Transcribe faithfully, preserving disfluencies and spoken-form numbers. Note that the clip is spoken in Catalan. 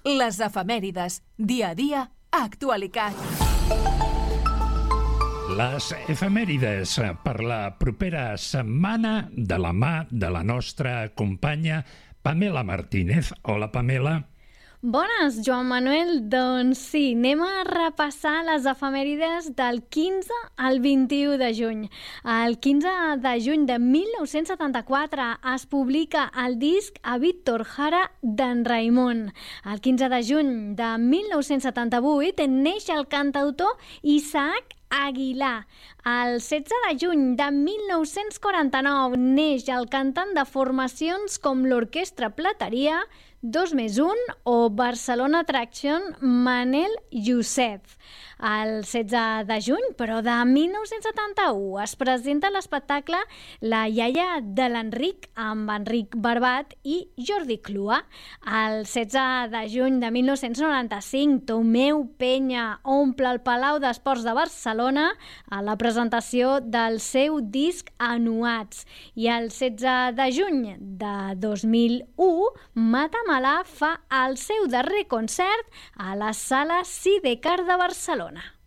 Les efemèrides, dia a dia, actualitat. Les efemèrides per la propera setmana de la mà de la nostra companya Pamela Martínez. Hola, Pamela. Bones, Joan Manuel. Doncs sí, anem a repassar les efemèrides del quinze al vint-i-u de juny. El quinze de juny de mil nou-cents setanta-quatre es publica el disc A Víctor Jara d'en Raimon. El quinze de juny de mil nou-cents setanta-vuit neix el cantautor Isaac Aguilar. El setze de juny de mil nou-cents quaranta-nou neix el cantant de formacions com l'Orquestra Plateria, Dos més un o Barcelona Attraction, Manel Youssef. El setze de juny, però de mil nou-cents setanta-u, es presenta l'espectacle La iaia de l'Enric amb Enric Barbat i Jordi Clua. El setze de juny de mil nou-cents noranta-cinc, Tomeu Penya omple el Palau d'Esports de Barcelona a la presentació del seu disc Anuats. I el setze de juny de dos mil u, Matamala fa el seu darrer concert a la Sala Sidecar de Barcelona.